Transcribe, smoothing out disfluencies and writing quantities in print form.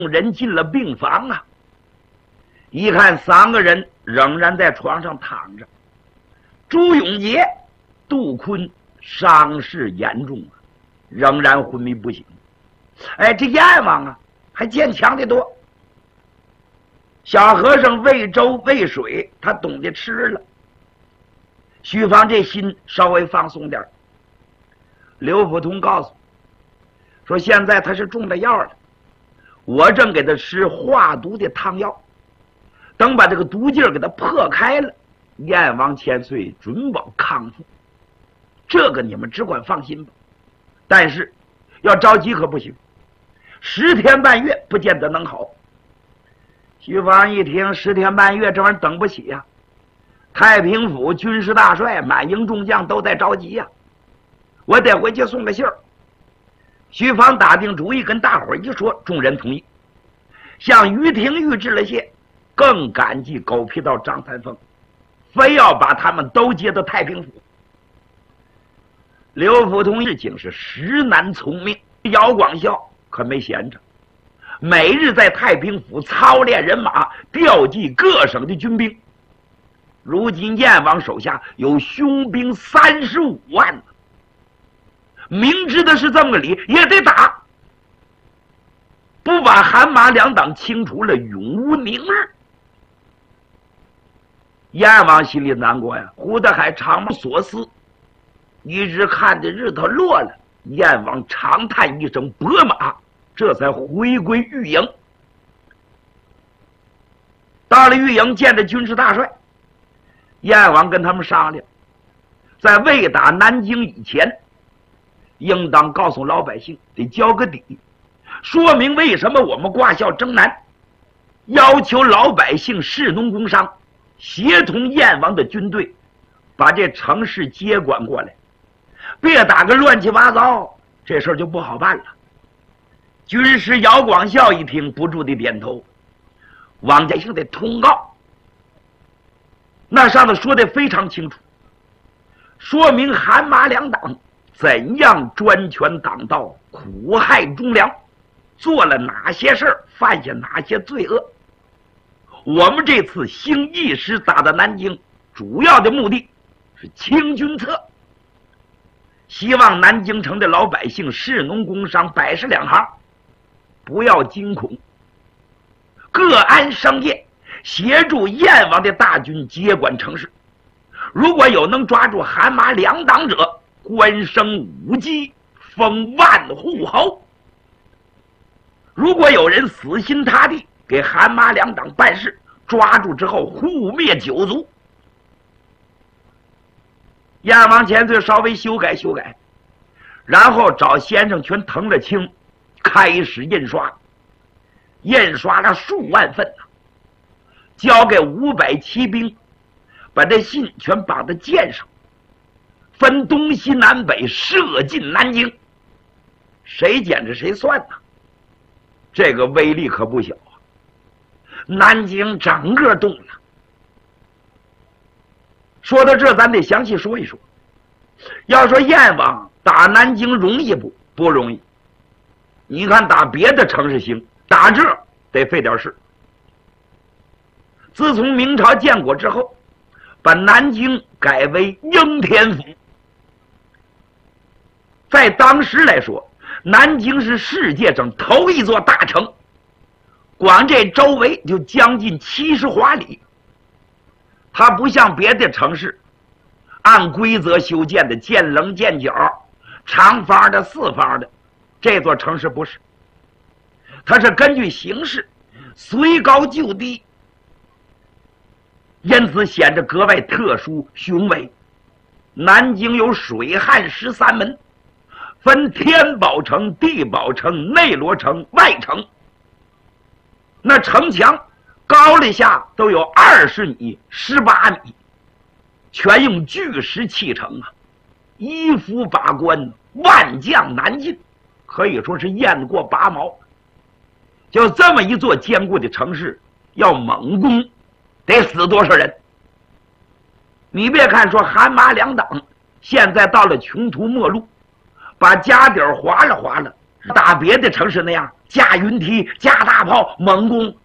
人进了病房啊，一看3个人仍然在床上躺着，朱永杰、杜坤伤势严重啊，仍然昏迷不醒。哎，这阎王啊还坚强得多。小和尚喂粥喂水，他懂得吃了。徐芳这心稍微放松点。刘福通告诉说，现在他是中了药了，我正给他吃化毒的汤药，等把这个毒劲儿给他破开了，燕王千岁准保康复。这个你们只管放心吧。但是要着急可不行，10天半月不见得能好。徐芳一听10天半月，这玩意儿等不起呀！太平府军事大帅满营众将都在着急呀，我得回去送个信儿。徐芳打定主意，跟大伙儿一说，众人同意，向于廷玉致了谢，更感激狗皮道张三丰，非要把他们都接到太平府。刘福通事情是实难从命，姚广孝可没闲着，每日在太平府操练人马，调集各省的军兵。如今燕王手下有凶兵35万呢，明知道是这么个理，也得打，不把韩马两党清除了，永无宁日。燕王心里难过呀，胡德海常所思，一直看着日头落了，燕王长叹一声“伯马”，这才回归御营。到了御营，见着军事大帅，燕王跟他们商量，在未打南京以前，应当告诉老百姓，得交个底，说明为什么我们挂孝征南，要求老百姓士农工商协同燕王的军队，把这城市接管过来，别打个乱七八糟，这事儿就不好办了。军师姚广孝一听，不住地点头。王家兴的通告，那上头说的非常清楚，说明韩马两党怎样专权党道，苦害忠良，做了哪些事儿，犯下哪些罪恶。我们这次兴义师打到南京，主要的目的是清君侧，希望南京城的老百姓士农工商百事两行不要惊恐，各安生业，协助燕王的大军接管城市。如果有能抓住韩马两党者，官升5级，封万户侯。如果有人死心塌地给韩马两党办事，抓住之后护灭9族。燕王千岁稍微修改修改，然后找先生全腾了清，开始印刷，印刷了数万份呢，交给500骑兵，把这信全绑在箭上，分东西南北射进南京。谁捡着谁算呢？这个威力可不小啊！南京整个动了。说到这，咱得详细说一说。要说燕王打南京容易不容易？你看打别的城市行，打这得费点事。自从明朝建国之后，把南京改为应天府，在当时来说，南京是世界上头一座大城，光这周围就将近70华里。它不像别的城市按规则修建的，见棱见角，长方的四方的，这座城市不是，它是根据形势随高就低，因此显得格外特殊雄伟。南京有水旱13门，分天宝城、地宝城、内罗城、外城，那城墙高了下都有20米、18米，全用巨石砌成啊！依夫把关，万将难进，可以说是雁过拔毛。就这么一座坚固的城市，要猛攻，得死多少人？你别看说韩马两党现在到了穷途末路，把家底儿划了划了， 打别的城市那样架云梯、架大炮、猛攻，